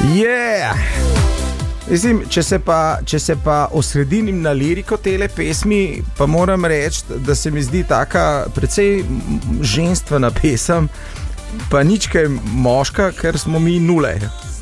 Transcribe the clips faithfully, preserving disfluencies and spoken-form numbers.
Yeah. Mislim, če se pa, če se pa osredinim na liriko tele pesmi, pa moram reči, da se mi zdi taka precej ženstvena pesem, pa nič kaj moška, ker smo mi nule.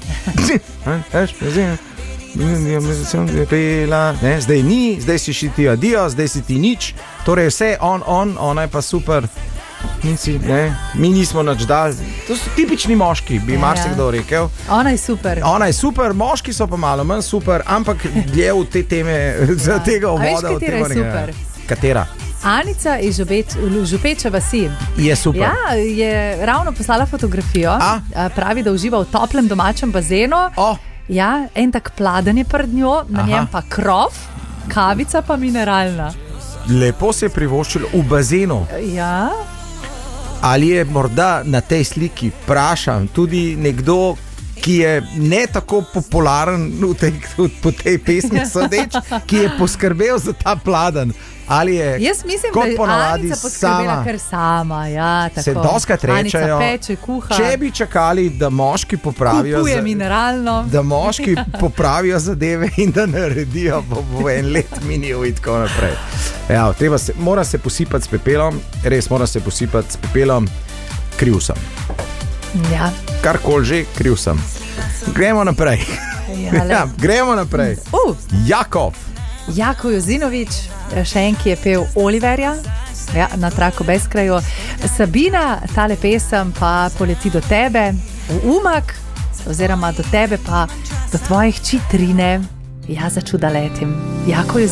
Ne, zdaj ni, zdaj si še ti adijo, zdaj si ti nič, torej vse on, on, ona je pa super. Nisi, ne, mi nismo nič dali. To so tipični moški, bi ja, marsikdo rekel. Ona je super. Ona je super, moški so pa malo manj super, ampak dlje v te teme, za ja. tega uvoda. A veš, katera je super? Katera? Anica iz Župeče vasi. Je super. Ja, je ravno poslala fotografijo. A? Pravi, da uživa v toplem domačem bazenu. Oh. Ja, en tak pladen je pred njo, na Aha. njem pa krov, kavica pa mineralna. Lepo se je privoščilo v bazenu. Ja. Ali je morda na tej sliki, vprašam, tudi nekdo, ki je ne tako popularen v tej, po tej pesmi sodeč, ki je poskrbel za ta pladen? Ali je, jaz mislim, kot da je ponavadi, Anica poskrbela kar sama. Ja, tako. Se doskrat rečejo, peče, kuha. Če bi čakali, da moški popravijo, kupuje mineralno, da moški popravijo zadeve in da naredijo, bo, bo en let minil in tako naprej. Ja, treba se, mora se posipati s pepelom, res mora se posipati s pepelom, kriv sem. Ja. Karkoli že, kriv sem. Gremo naprej. Ja, ja, gremo naprej. Uh. Jakov. Jako Jozinovič, še en, ki je pel Oliverja, ja, na traku Bezkraju. Sabina, tale pesem pa poleti do tebe, v Umag, oziroma do tebe pa do tvojih čitrine. Ja, začuda letim. Jako Jozinovič.